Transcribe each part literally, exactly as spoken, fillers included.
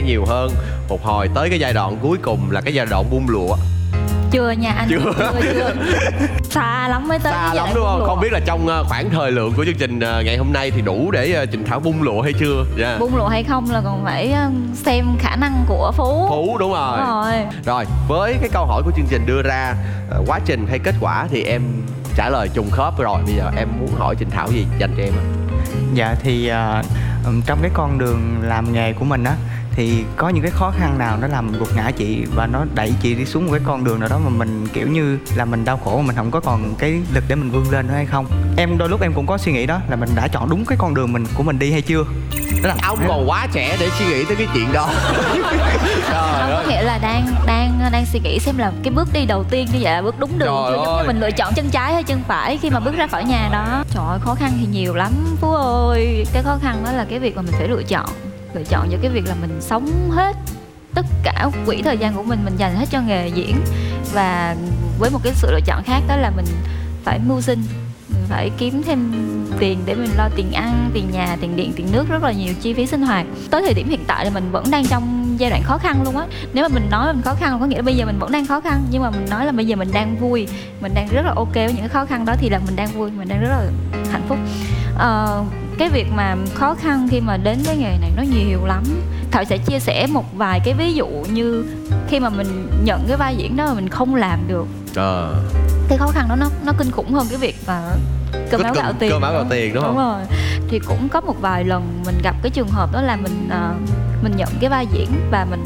nhiều hơn. Một hồi tới cái giai đoạn cuối cùng là cái giai đoạn bung lụa. Chưa nha anh. Chưa. Chưa, chưa. Xa lắm mới tới. Xa lắm đúng không? Không biết là trong khoảng thời lượng của chương trình ngày hôm nay thì đủ để Trịnh Thảo bung lụa hay chưa? Yeah. Bung lụa hay không là còn phải xem khả năng của Phú. Phú đúng rồi. Đúng rồi. Rồi với cái câu hỏi của chương trình đưa ra, quá trình hay kết quả thì em trả lời trùng khớp rồi. Bây giờ em muốn hỏi Trịnh Thảo gì dành cho em ạ? Dạ thì uh, trong cái con đường làm nghề của mình á, thì có những cái khó khăn nào nó làm gục ngã chị và nó đẩy chị đi xuống một cái con đường nào đó mà mình kiểu như là mình đau khổ, mà mình không có còn cái lực để mình vươn lên nữa hay không? Em đôi lúc em cũng có suy nghĩ đó là mình đã chọn đúng cái con đường mình của mình đi hay chưa. Đó là ông còn quá trẻ để suy nghĩ tới cái chuyện đó. Không có nghĩa là đang đang đang suy nghĩ xem là cái bước đi đầu tiên như vậy là bước đúng đường chưa, giống như mình lựa chọn chân trái hay chân phải khi mà bước ra khỏi nhà đó. Trời ơi, khó khăn thì nhiều lắm Phú ơi. Cái khó khăn đó là cái việc mà mình phải lựa chọn lựa chọn giữa cái việc là mình sống hết tất cả quỹ thời gian của mình mình dành hết cho nghề diễn, và với một cái sự lựa chọn khác đó là mình phải mưu sinh, mình phải kiếm thêm tiền để mình lo tiền ăn, tiền nhà, tiền điện, tiền nước, rất là nhiều chi phí sinh hoạt. Tới thời điểm hiện tại thì mình vẫn đang trong giai đoạn khó khăn luôn á. Nếu mà mình nói mình khó khăn có nghĩa là bây giờ mình vẫn đang khó khăn, nhưng mà mình nói là bây giờ mình đang vui, mình đang rất là ok với những cái khó khăn đó thì là mình đang vui, mình đang rất là hạnh phúc. Ờ, cái việc mà khó khăn khi mà đến với nghề này nó nhiều lắm. Thảo sẽ chia sẻ một vài cái ví dụ như khi mà mình nhận cái vai diễn đó mà mình không làm được. Ờ. Cái khó khăn đó nó nó kinh khủng hơn cái việc mà cơm áo gạo tiền. Cơm áo gạo tiền đúng không? Đúng rồi. Thì cũng có một vài lần mình gặp cái trường hợp đó là mình uh, mình nhận cái vai diễn và mình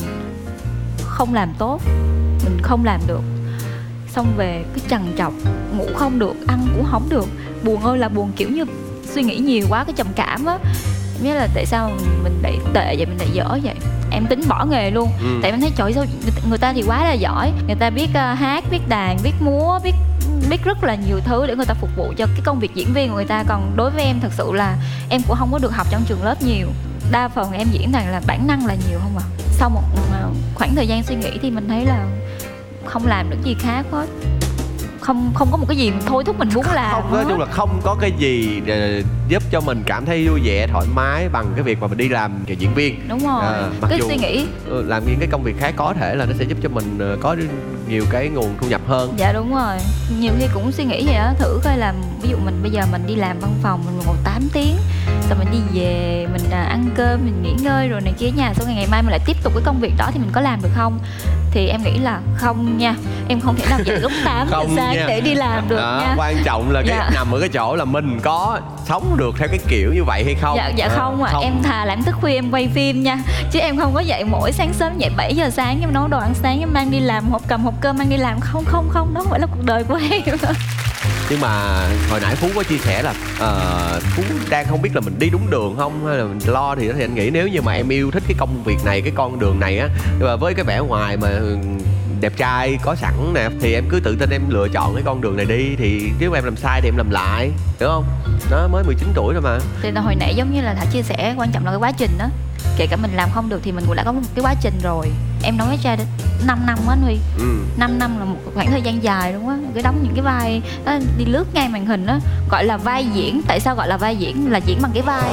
không làm tốt, mình không làm được. Xong về cứ trằn trọc, ngủ không được, ăn cũng không được. Buồn ơi là buồn, kiểu như suy nghĩ nhiều quá, cái trầm cảm á. Em biết là tại sao mình lại tệ vậy, mình lại dở vậy. Em tính bỏ nghề luôn. ừ. Tại em thấy trời sao người ta thì quá là giỏi, người ta biết uh, hát, biết đàn, biết múa, biết biết rất là nhiều thứ để người ta phục vụ cho cái công việc diễn viên của người ta. Còn đối với em thật sự là em cũng không có được học trong trường lớp nhiều. Đa phần em diễn này là bản năng là nhiều không à. Sau một uh, khoảng thời gian suy nghĩ thì mình thấy là không làm được gì khác hết. Không không có một cái gì thôi thúc mình muốn làm. Không, nói chung là không có cái gì để giúp cho mình cảm thấy vui vẻ, thoải mái bằng cái việc mà mình đi làm nghề diễn viên. Đúng rồi. À, mặc cái dù suy nghĩ làm những cái công việc khác có thể là nó sẽ giúp cho mình có nhiều cái nguồn thu nhập hơn. Dạ đúng rồi. Nhiều khi cũng suy nghĩ vậy đó, thử coi là ví dụ mình bây giờ mình đi làm văn phòng mình ngồi tám tiếng, rồi mình đi về mình ăn cơm, mình nghỉ ngơi rồi này kia nhà, xong ngày ngày mai mình lại tiếp tục cái công việc đó thì mình có làm được không? Thì em nghĩ là không nha. Em không thể nào dậy lúc tám giờ sáng để đi làm được đó, nha. Quan trọng là cái dạ. nằm ở cái chỗ là mình có sống được theo cái kiểu như vậy hay không. Dạ, dạ à, không ạ. À. Em thà làm thức khuya em quay phim nha, chứ em không có dậy mỗi sáng sớm dậy bảy giờ sáng em nấu đồ ăn sáng em mang đi làm, hộp cầm hộp cơm mang đi làm. Không không không, đó không phải là cuộc đời của em. Nhưng mà hồi nãy Phú có chia sẻ là uh, Phú đang không biết là mình đi đúng đường không hay là mình lo, thì, thì anh nghĩ nếu như mà em yêu thích cái công việc này, cái con đường này á, nhưng mà với cái vẻ ngoài mà đẹp trai có sẵn nè, thì em cứ tự tin em lựa chọn cái con đường này đi. Thì nếu mà em làm sai thì em làm lại, đúng không? Nó mới mười chín tuổi thôi mà. Thì là hồi nãy giống như là Thảo chia sẻ, quan trọng là cái quá trình đó. Kể cả mình làm không được thì mình cũng đã có một cái quá trình rồi. Em nói với trai đến năm năm á anh Huy. ừ. năm năm là một khoảng thời gian dài đúng á. Cái đóng những cái vai đó, đi lướt ngay màn hình á, gọi là vai diễn. Tại sao gọi là vai diễn? Là diễn bằng cái vai.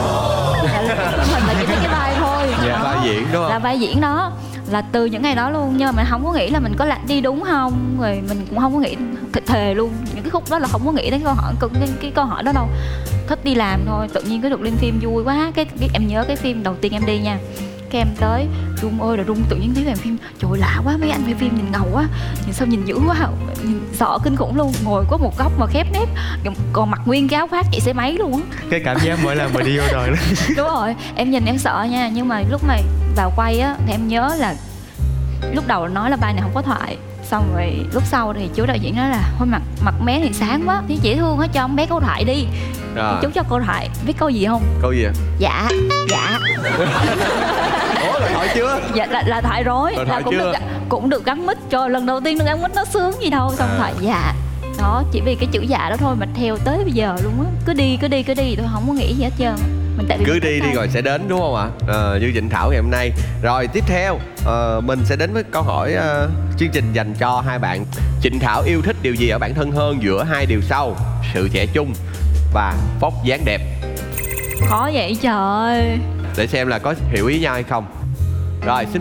Mình là chỉ thấy cái vai thôi. Dạ, vai diễn đúng không? Là vai diễn đó. Là từ những ngày đó luôn, nhưng mà mình không có nghĩ là mình có làm đi đúng không, rồi mình cũng không có nghĩ thề luôn những cái khúc đó là không có nghĩ đến câu hỏi cái, cái câu hỏi đó đâu. Thích đi làm thôi, tự nhiên cái được lên phim vui quá. Cái, cái em nhớ cái phim đầu tiên em đi nha, cái em tới run ơi là run, tự nhiên thấy về phim trời lạ quá, mấy anh quay phim nhìn ngầu quá, nhìn sao nhìn dữ quá, nhìn sợ kinh khủng luôn. Ngồi có một góc mà khép nép, còn mặc nguyên cái áo khoác chạy xe máy luôn á. Cái cảm giác mỗi lần mà đi vô đời đó. Đúng rồi, em nhìn em sợ nha. Nhưng mà lúc mà vào quay á thì em nhớ là lúc đầu nói là vai này không có thoại, xong rồi lúc sau thì chú đạo diễn nói là thôi mặt mặt bé thì sáng quá, thì dễ thương á, cho ông bé câu thoại đi. À. Chú cho câu thoại, biết câu gì không? Câu gì ạ? Dạ, dạ. Ủa là thoại chưa? Dạ là, là thoại rồi, là, là cũng chưa? được cũng được gắn mic. Trời, lần đầu tiên được gắn mic nó sướng gì đâu. Xong à. thoại dạ. Đó, chỉ vì cái chữ dạ đó thôi mà theo tới bây giờ luôn á. Cứ đi cứ đi cứ đi tôi không có nghĩ gì hết trơn. Mình tại vì cứ đi đi rồi sẽ đến đúng không ạ? À, như Trịnh Thảo ngày hôm nay. Rồi tiếp theo uh, mình sẽ đến với câu hỏi uh, chương trình dành cho hai bạn. Trịnh Thảo yêu thích điều gì ở bản thân hơn giữa hai điều sau: sự trẻ trung và vóc dáng đẹp? Khó vậy trời. Để xem là có hiểu ý nhau hay không. Rồi xin